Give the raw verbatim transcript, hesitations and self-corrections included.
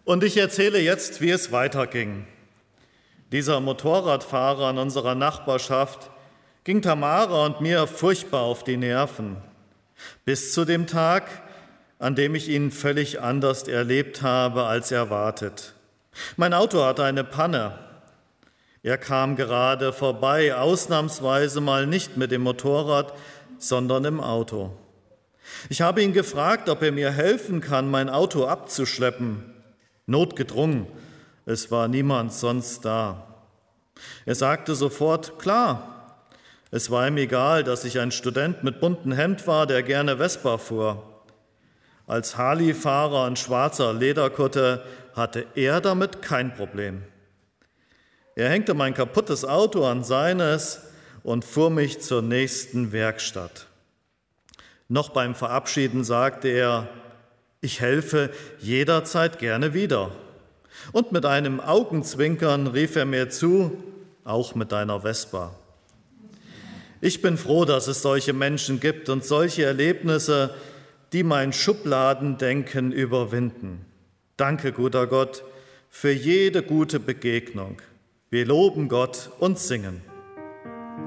Und ich erzähle jetzt, wie es weiterging. Dieser Motorradfahrer in unserer Nachbarschaft ging Tamara und mir furchtbar auf die Nerven. Bis zu dem Tag, an dem ich ihn völlig anders erlebt habe als erwartet. Mein Auto hatte eine Panne. Er kam gerade vorbei, ausnahmsweise mal nicht mit dem Motorrad, sondern im Auto. Ich habe ihn gefragt, ob er mir helfen kann, mein Auto abzuschleppen. Notgedrungen, es war niemand sonst da. Er sagte sofort, klar. Es war ihm egal, dass ich ein Student mit buntem Hemd war, der gerne Vespa fuhr. Als Harley-Fahrer in schwarzer Lederkutte hatte er damit kein Problem. Er hängte mein kaputtes Auto an seines und fuhr mich zur nächsten Werkstatt. Noch beim Verabschieden sagte er, ich helfe jederzeit gerne wieder. Und mit einem Augenzwinkern rief er mir zu, auch mit deiner Vespa. Ich bin froh, dass es solche Menschen gibt und solche Erlebnisse, die mein Schubladendenken überwinden. Danke, guter Gott, für jede gute Begegnung. Wir loben Gott und singen.